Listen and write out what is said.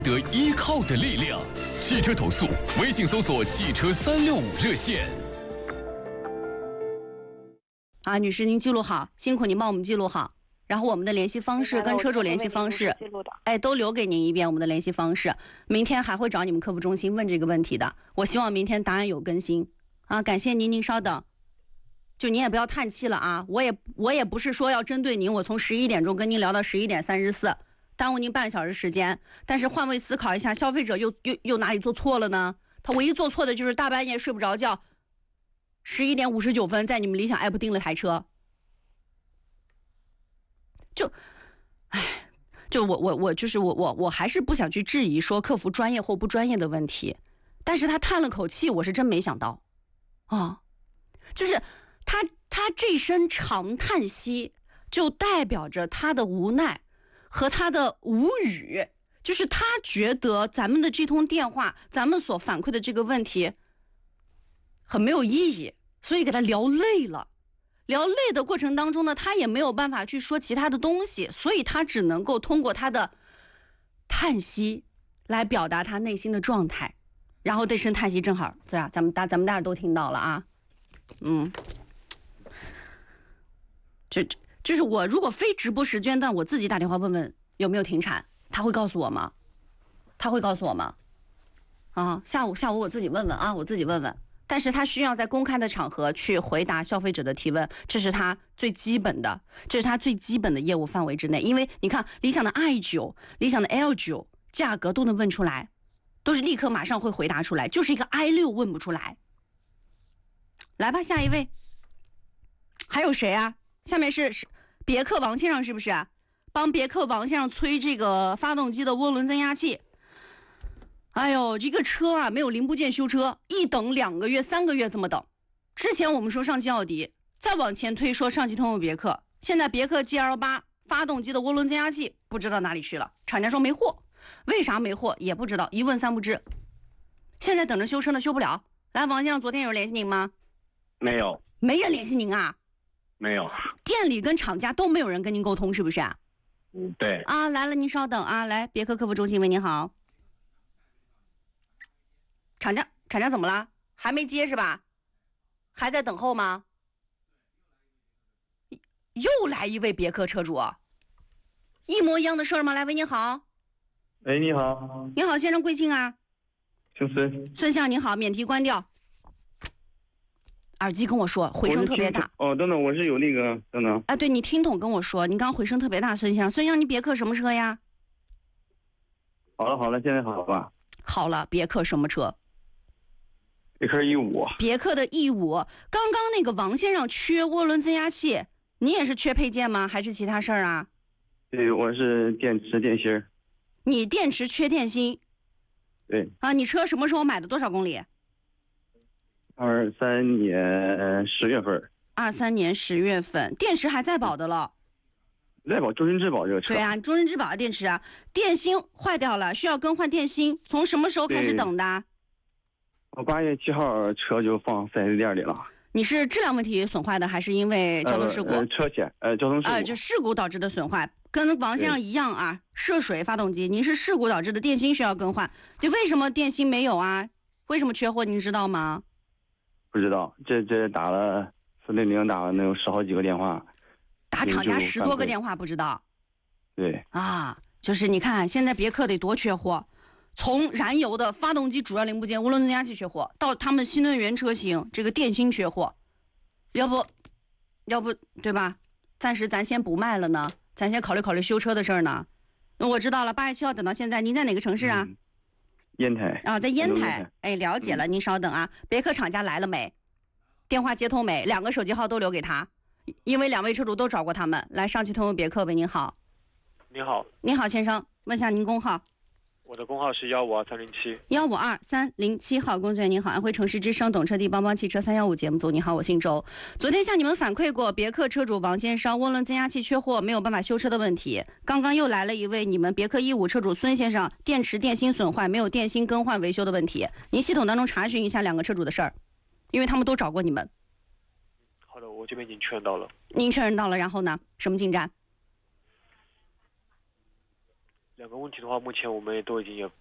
得依靠的力量。汽车投诉，微信搜索汽车365热线。 啊，女士您记录好，辛苦您帮我们记录好，然后我们的联系方式跟车主联系方式，都留给您一遍我们的联系方式，明天还会找你们客服中心问这个问题的，我希望明天答案有更新啊，感谢您，您稍等，就您也不要叹气了啊，我也不是说要针对您，我从11点钟跟您聊到11点34，耽误您半个小时时间，但是换位思考一下，消费者又哪里做错了呢？他唯一做错的就是大半夜睡不着觉，11点59分在你们理想 app 订了台车，我还是不想去质疑说客服专业或不专业的问题，但是他叹了口气，我是真没想到，啊，就是他这声长叹息，就代表着他的无奈和他的无语，就是他觉得咱们的这通电话，咱们所反馈的这个问题很没有意义，所以给他聊累了。聊累的过程当中呢，他也没有办法去说其他的东西，所以他只能够通过他的叹息来表达他内心的状态。然后这声叹息正好，对啊，咱们大家都听到了啊，就是我如果非直播时间段，我自己打电话问问有没有停产，他会告诉我吗？啊，下午我自己问问啊，我自己问问。但是他需要在公开的场合去回答消费者的提问，这是他最基本的业务范围之内。因为你看，理想的 i9、理想的 L9 价格都能问出来，都是立刻马上会回答出来，就是一个 i6 问不出来。来吧，下一位，还有谁啊？下面是别克王先生，是不是？帮别克王先生催这个发动机的涡轮增压器。哎呦，这个车啊，没有零部件修车，一等2个月、3个月这么等。之前我们说上汽奥迪，再往前推说上汽通用别克，现在别克 GL8 发动机的涡轮增压器不知道哪里去了，厂家说没货，为啥没货也不知道，一问三不知。现在等着修车呢，修不了。来，王先生，昨天有联系您吗？ 没有。 没人联系您啊？ 没有。 店里跟厂家都没有人跟您沟通，是不是啊？ 对。 啊，来了，您稍等啊，来，别克客服中心为您好。厂家怎么了？还没接是吧？还在等候吗？又来一位别克车主，一模一样的事儿吗？来，喂，你好。 喂，你好。 你好，先生，贵姓啊？ 姓孙。 孙先生您好，免提关掉。耳机跟我说，回声特别大。 哦，等等，我是有那个，等等。 啊，对，你听懂跟我说，你刚回声特别大，孙先生。孙先生，你别克什么车呀？ 好了，现在好了吧？ 好了，别克什么车？ 别克 E5。 别克的 E5。刚刚那个王先生缺涡轮增压器，你也是缺配件吗？还是其他事儿啊？ 对，我是电池电芯。 你电池缺电芯？ 对。 啊，你车什么时候买的？多少公里 ？23年10月份。 23年10月份，电池还在保的了。 在保，终身质保这个车。 对啊，终身质保的电池啊，电芯坏掉了，需要更换电芯。从什么时候开始等的？ 我8月7号车就放4S店里了。 你是质量问题损坏的，还是因为交通事故？ 车险，交通事故。 就事故导致的损坏，跟王先生一样啊。涉水发动机，您是事故导致的电芯需要更换。就为什么电芯没有啊？为什么缺货？您知道吗？ 不知道，这打了400，打了能有10好几个电话， 打厂家10多个电话，不知道。 对啊，就是你看现在别克得多缺货。从燃油的发动机主要零部件涡轮增压器缺货，到他们新能源车型这个电芯缺货，要不对吧？暂时咱先不卖了呢，咱先考虑修车的事儿呢。我知道了，8月7号等到现在，您在哪个城市啊？ 烟台啊，在烟台。哎，了解了，您稍等啊。别克厂家来了没？电话接通没？2个手机号都留给他，因为2位车主都找过他们。来，上汽通用别克，喂，您好。 您好。 您好，先生，问下您工号。 我的工号是152307。 152307号，工作人员您好，安徽城市之声懂车帝帮帮汽车315节目组，你好，我姓周。昨天向你们反馈过别克车主王先生涡轮增压器缺货没有办法修车的问题，刚刚又来了一位你们别克E5车主孙先生电池电芯损坏没有电芯更换维修的问题，您系统当中查询一下2个车主的事儿，因为他们都找过你们。 好的，我这边已经确认到了。 您确认到了，然后呢？什么进展两个问题的话，目前我们也都已经